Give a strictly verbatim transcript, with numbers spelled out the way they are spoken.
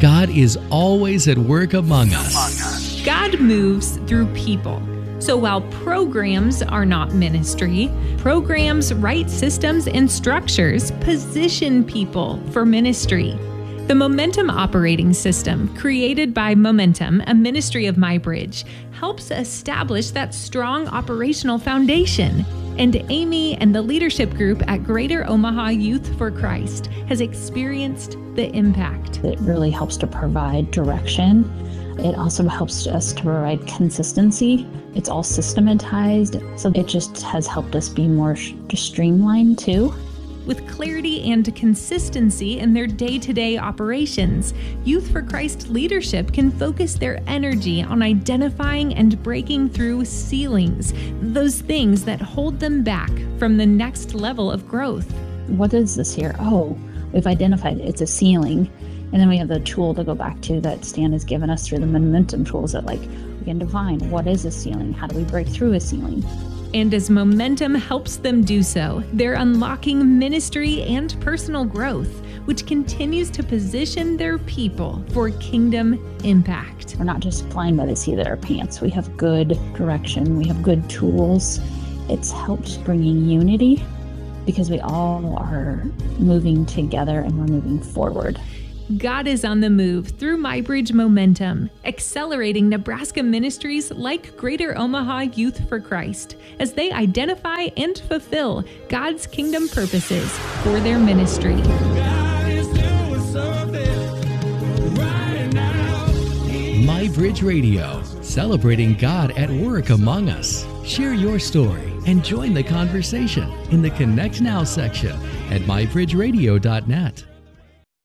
God is always at work among us. God moves through people. So while programs are not ministry, programs, right systems, and structures position people for ministry. The Momentum Operating System, created by Momentum, a ministry of MyBridge, helps establish that strong operational foundation. And Amy and the leadership group at Greater Omaha Youth for Christ has experienced the impact. It really helps to provide direction. It also helps us to provide consistency. It's all systematized, so it just has helped us be more sh- streamlined too. With clarity and consistency in their day-to-day operations, Youth for Christ leadership can focus their energy on identifying and breaking through ceilings, those things that hold them back from the next level of growth. What is this here? Oh, we've identified it. It's a ceiling. And then we have the tool to go back to that Stan has given us through the momentum tools that like we can define what is a ceiling? How do we break through a ceiling? And as Momentum helps them do so, they're unlocking ministry and personal growth, which continues to position their people for kingdom impact. We're not just flying by the seat of our pants. We have good direction. We have good tools. It's helped bringing unity because we all are moving together and we're moving forward. God is on the move through MyBridge Momentum, accelerating Nebraska ministries like Greater Omaha Youth for Christ as they identify and fulfill God's kingdom purposes for their ministry. God is doing something right now. MyBridge Radio, celebrating God at work among us. Share your story and join the conversation in the Connect Now section at my bridge radio dot net.